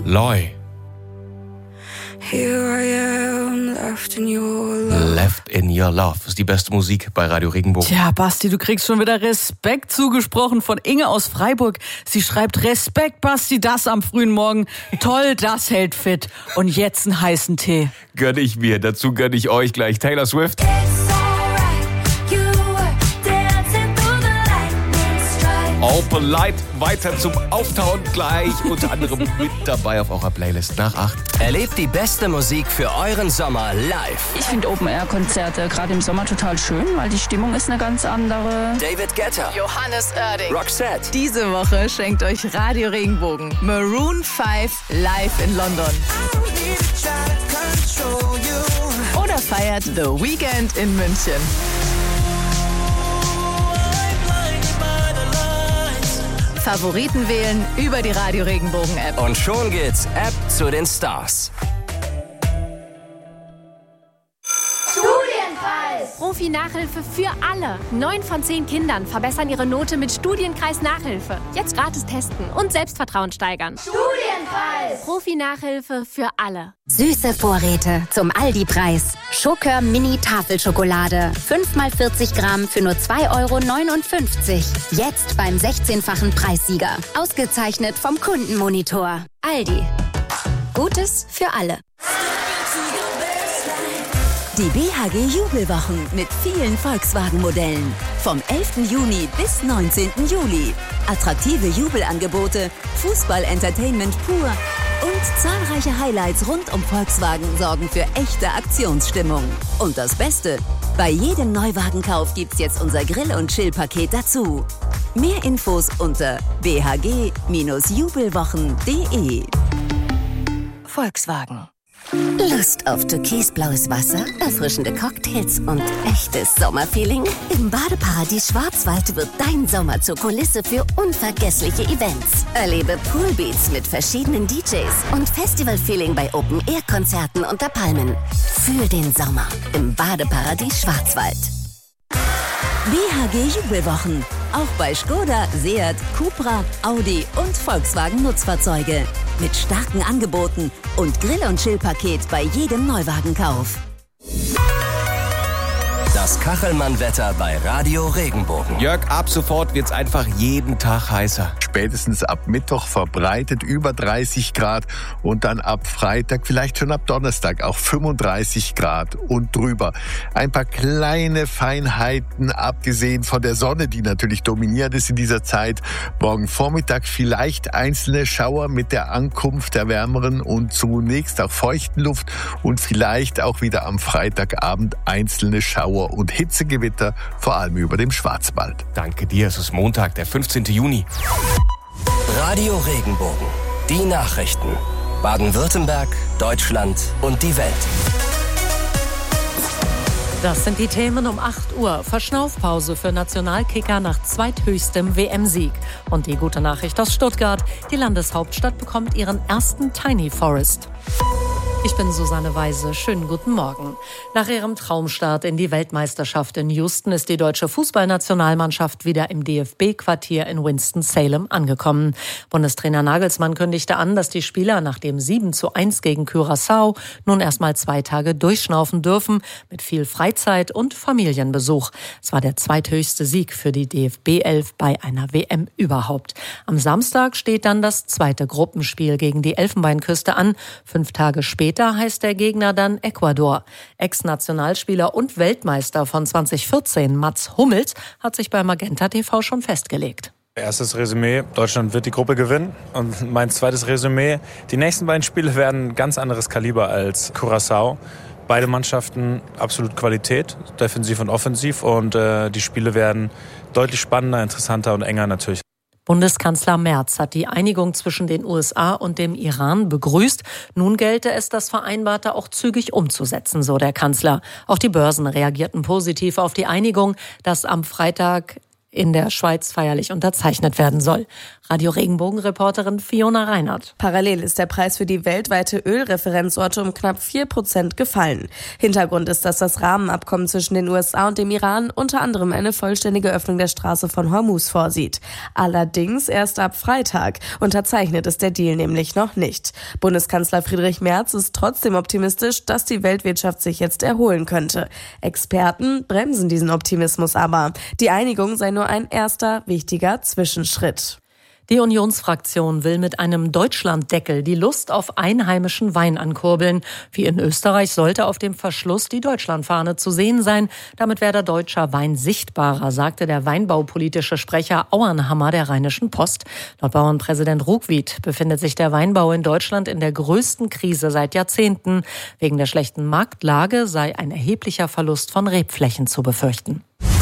Loy. Here I am, left in your love. Left in your love ist die beste Musik bei Radio Regenbogen. Tja, Basti, du kriegst schon wieder Respekt zugesprochen von Inge aus Freiburg. Sie schreibt, Respekt, Basti, das am frühen Morgen. Toll, das hält fit. Und jetzt einen heißen Tee. Gönn ich mir, dazu gönn ich euch gleich Taylor Swift. Open Light, weiter zum Auftauen gleich, unter anderem mit dabei auf eurer Playlist nach 8. Erlebt die beste Musik für euren Sommer live. Ich finde Open-Air-Konzerte gerade im Sommer total schön, weil die Stimmung ist eine ganz andere. David Guetta, Johannes Oerding, Roxette. Diese Woche schenkt euch Radio Regenbogen Maroon 5 live in London. Oder feiert The Weeknd in München. Favoriten wählen über die Radio Regenbogen App. Und schon geht's App zu den Stars. Studienpreis! Profi-Nachhilfe für alle. 9 von 10 Kindern verbessern ihre Note mit Studienkreis Nachhilfe. Jetzt gratis testen und Selbstvertrauen steigern. Studienpreis! Profi-Nachhilfe für alle. Süße Vorräte zum Aldi-Preis. Schokör Mini-Tafelschokolade. 5x40 Gramm für nur 2,59 €. Jetzt beim 16-fachen Preissieger. Ausgezeichnet vom Kundenmonitor. Aldi. Gutes für alle. Die BHG Jubelwochen mit vielen Volkswagen-Modellen. Vom 11. Juni bis 19. Juli. Attraktive Jubelangebote, Fußball-Entertainment pur und zahlreiche Highlights rund um Volkswagen sorgen für echte Aktionsstimmung. Und das Beste, bei jedem Neuwagenkauf gibt's jetzt unser Grill- und Chill-Paket dazu. Mehr Infos unter bhg-jubelwochen.de. Volkswagen. Lust auf türkisblaues Wasser, erfrischende Cocktails und echtes Sommerfeeling? Im Badeparadies Schwarzwald wird dein Sommer zur Kulisse für unvergessliche Events. Erlebe Poolbeats mit verschiedenen DJs und Festivalfeeling bei Open-Air-Konzerten unter Palmen. Für den Sommer im Badeparadies Schwarzwald. BHG Jubelwochen. Auch bei Skoda, Seat, Cupra, Audi und Volkswagen Nutzfahrzeuge. Mit starken Angeboten und Grill- und Chill-Paket bei jedem Neuwagenkauf. Das Kachelmann-Wetter bei Radio Regenbogen. Jörg, ab sofort wird's einfach jeden Tag heißer. Spätestens ab Mittwoch verbreitet über 30 Grad und dann ab Freitag, vielleicht schon ab Donnerstag auch 35 Grad und drüber. Ein paar kleine Feinheiten, abgesehen von der Sonne, die natürlich dominierend ist in dieser Zeit. Morgen Vormittag vielleicht einzelne Schauer mit der Ankunft der wärmeren und zunächst auch feuchten Luft und vielleicht auch wieder am Freitagabend einzelne Schauer und Hitzegewitter, vor allem über dem Schwarzwald. Danke dir, es ist Montag, der 15. Juni. Radio Regenbogen. Die Nachrichten. Baden-Württemberg, Deutschland und die Welt. Das sind die Themen um 8 Uhr. Verschnaufpause für Nationalkicker nach zweithöchstem WM-Sieg. Und die gute Nachricht aus Stuttgart. Die Landeshauptstadt bekommt ihren ersten Tiny Forest. Ich bin Susanne Weise. Schönen guten Morgen. Nach ihrem Traumstart in die Weltmeisterschaft in Houston ist die deutsche Fußballnationalmannschaft wieder im DFB-Quartier in Winston-Salem angekommen. Bundestrainer Nagelsmann kündigte an, dass die Spieler nach dem 7:1 gegen Curaçao nun erstmal 2 Tage durchschnaufen dürfen, mit viel Freizeit und Familienbesuch. Es war der zweithöchste Sieg für die DFB-11 bei einer WM überhaupt. Am Samstag steht dann das zweite Gruppenspiel gegen die Elfenbeinküste an. 5 Tage später heißt der Gegner dann Ecuador. Ex-Nationalspieler und Weltmeister von 2014, Mats Hummels, hat sich bei Magenta TV schon festgelegt. Erstes Resümee, Deutschland wird die Gruppe gewinnen. Und mein zweites Resümee, die nächsten beiden Spiele werden ein ganz anderes Kaliber als Curaçao. Beide Mannschaften absolut Qualität, defensiv und offensiv. Und die Spiele werden deutlich spannender, interessanter und enger natürlich. Bundeskanzler Merz hat die Einigung zwischen den USA und dem Iran begrüßt. Nun gelte es, das Vereinbarte auch zügig umzusetzen, so der Kanzler. Auch die Börsen reagierten positiv auf die Einigung, dass am Freitag in der Schweiz feierlich unterzeichnet werden soll. Radio Regenbogen-Reporterin Fiona Reinhardt. Parallel ist der Preis für die weltweite Ölreferenzsorte um knapp 4% gefallen. Hintergrund ist, dass das Rahmenabkommen zwischen den USA und dem Iran unter anderem eine vollständige Öffnung der Straße von Hormuz vorsieht. Allerdings erst ab Freitag. Unterzeichnet ist der Deal nämlich noch nicht. Bundeskanzler Friedrich Merz ist trotzdem optimistisch, dass die Weltwirtschaft sich jetzt erholen könnte. Experten bremsen diesen Optimismus aber. Die Einigung sei nur ein erster wichtiger Zwischenschritt. Die Unionsfraktion will mit einem Deutschlanddeckel die Lust auf einheimischen Wein ankurbeln. Wie in Österreich sollte auf dem Verschluss die Deutschlandfahne zu sehen sein. Damit werde deutscher Wein sichtbarer, sagte der weinbaupolitische Sprecher Auernhammer der Rheinischen Post. Laut Bauernpräsident Ruckwied befindet sich der Weinbau in Deutschland in der größten Krise seit Jahrzehnten. Wegen der schlechten Marktlage sei ein erheblicher Verlust von Rebflächen zu befürchten.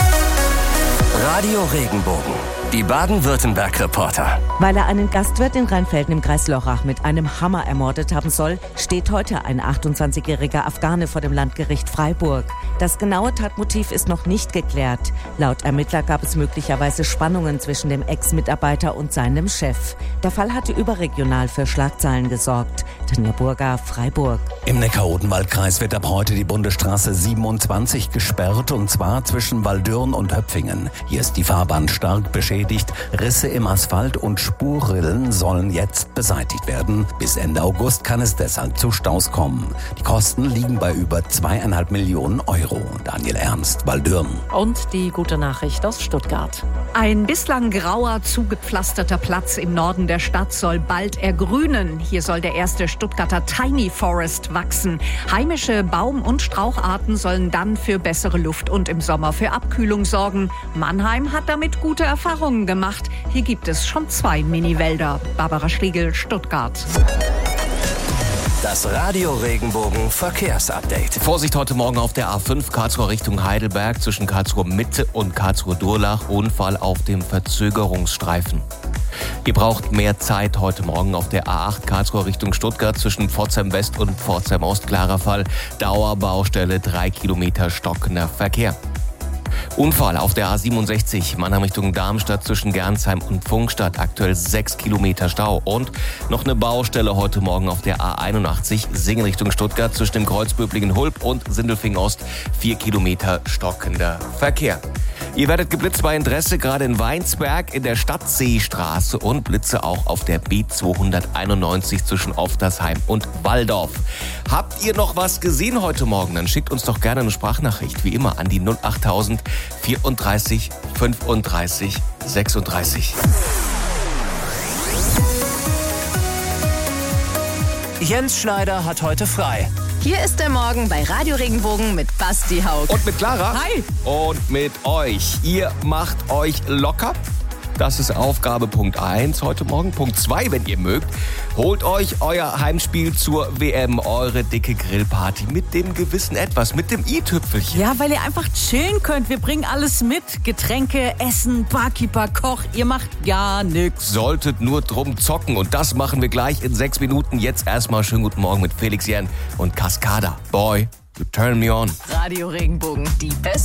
Radio Regenbogen, die Baden-Württemberg-Reporter. Weil er einen Gastwirt in Rheinfelden im Kreis Lörrach mit einem Hammer ermordet haben soll, steht heute ein 28-jähriger Afghane vor dem Landgericht Freiburg. Das genaue Tatmotiv ist noch nicht geklärt. Laut Ermittler gab es möglicherweise Spannungen zwischen dem Ex-Mitarbeiter und seinem Chef. Der Fall hatte überregional für Schlagzeilen gesorgt. Tanja Burger, Freiburg. Im Neckar-Odenwald-Kreis wird ab heute die Bundesstraße 27 gesperrt, und zwar zwischen Waldürn und Höpfingen. Hier ist die Fahrbahn stark beschädigt. Risse im Asphalt und Spurrillen sollen jetzt beseitigt werden. Bis Ende August kann es deshalb zu Staus kommen. Die Kosten liegen bei über 2,5 Millionen Euro. Daniel Ernst, Waldürn. Und die gute Nachricht aus Stuttgart. Ein bislang grauer, zugepflasterter Platz im Norden der Stadt soll bald ergrünen. Hier soll der erste Stuttgarter Tiny Forest wachsen. Heimische Baum- und Straucharten sollen dann für bessere Luft und im Sommer für Abkühlung sorgen. Mannheim hat damit gute Erfahrungen gemacht. Hier gibt es schon 2 Mini-Wälder. Barbara Schlegel, Stuttgart. Das Radio Regenbogen Verkehrsupdate. Vorsicht heute Morgen auf der A5 Karlsruhe Richtung Heidelberg zwischen Karlsruhe Mitte und Karlsruhe Durlach. Unfall auf dem Verzögerungsstreifen. Ihr braucht mehr Zeit heute Morgen auf der A8 Karlsruhe Richtung Stuttgart zwischen Pforzheim West und Pforzheim Ost. Klarer Fall. Dauerbaustelle, 3 Kilometer stockender Verkehr. Unfall auf der A67 Mannheim Richtung Darmstadt zwischen Gernsheim und Pfungstadt. Aktuell 6 Kilometer Stau. Und noch eine Baustelle heute Morgen auf der A81 Singen Richtung Stuttgart zwischen dem Kreuz Böblingen-Hulb und Sindelfingen Ost. 4 Kilometer stockender Verkehr. Ihr werdet geblitzt bei Interesse, gerade in Weinsberg in der Stadtseestraße, und Blitze auch auf der B291 zwischen Oftersheim und Walldorf. Habt ihr noch was gesehen heute Morgen? Dann schickt uns doch gerne eine Sprachnachricht, wie immer, an die 08000 34 35 36. Jens Schneider hat heute frei. Hier ist der Morgen bei Radio Regenbogen mit Basti Haug. Und mit Clara. Hi. Und mit euch. Ihr macht euch locker. Das ist Aufgabe Punkt 1 heute Morgen. Punkt 2, wenn ihr mögt, holt euch euer Heimspiel zur WM, eure dicke Grillparty mit dem gewissen Etwas, mit dem i-Tüpfelchen. Ja, weil ihr einfach chillen könnt. Wir bringen alles mit. Getränke, Essen, Barkeeper, Koch. Ihr macht gar nichts. Solltet nur drum zocken, und das machen wir gleich in 6 Minuten. Jetzt erstmal schönen guten Morgen mit Felix Jähn und Cascada. Boy, you turn me on. Radio Regenbogen, die beste